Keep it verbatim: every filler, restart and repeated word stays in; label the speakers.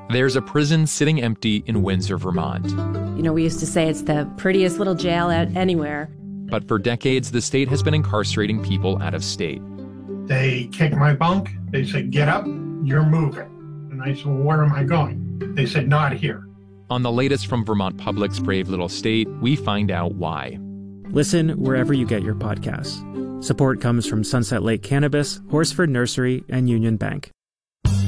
Speaker 1: There's a prison sitting empty in Windsor, Vermont.
Speaker 2: You know, we used to say it's the prettiest little jail at anywhere.
Speaker 1: But for decades, the state has been incarcerating people out of state.
Speaker 3: They kicked my bunk. They said, get up, you're moving. And I said, well, where am I going? They said, not here.
Speaker 1: On the latest from Vermont Public's Brave Little State, we find out why.
Speaker 4: Listen wherever you get your podcasts. Support comes from Sunset Lake Cannabis, Horsford Nursery, and Union Bank.